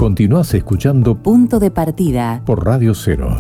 Continuás escuchando Punto de Partida por Radio 0.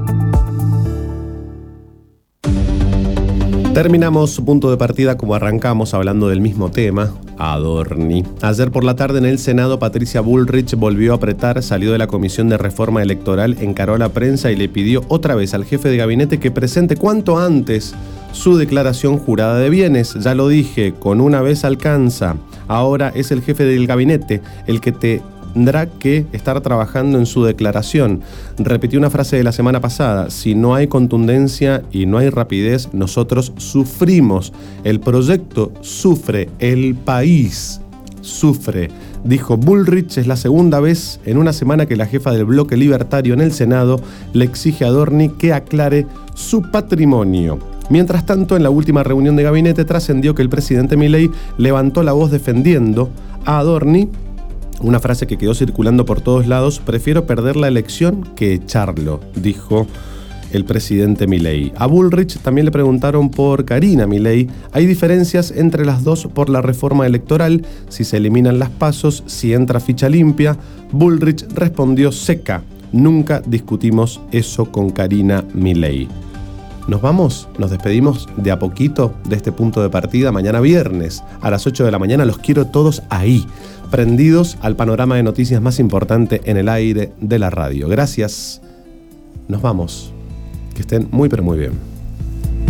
Terminamos Punto de Partida como arrancamos, hablando del mismo tema, Adorni. Ayer por la tarde en el Senado, Patricia Bullrich volvió a apretar, salió de la Comisión de Reforma Electoral, encaró a la prensa y le pidió otra vez al jefe de gabinete que presente cuanto antes su declaración jurada de bienes. Ya lo dije, con una vez alcanza. Ahora es el jefe del gabinete el que tendrá que estar trabajando en su declaración. Repitió una frase de la semana pasada: si no hay contundencia y no hay rapidez, nosotros sufrimos. El proyecto sufre, el país sufre, dijo Bullrich. Es la segunda vez en una semana que la jefa del bloque libertario en el Senado le exige a Adorni que aclare su patrimonio. Mientras tanto, en la última reunión de gabinete trascendió que el presidente Milei levantó la voz defendiendo a Adorni. Una frase que quedó circulando por todos lados: prefiero perder la elección que echarlo, dijo el presidente Milei. A Bullrich también le preguntaron por Karina Milei. Hay diferencias entre las dos por la reforma electoral, si se eliminan las PASOs, si entra ficha limpia. Bullrich respondió seca: nunca discutimos eso con Karina Milei. Nos vamos, nos despedimos de a poquito de este Punto de Partida. Mañana viernes a las 8 de la mañana los quiero todos ahí, prendidos al panorama de noticias más importante en el aire de la radio. Gracias. Nos vamos. Que estén muy pero muy bien.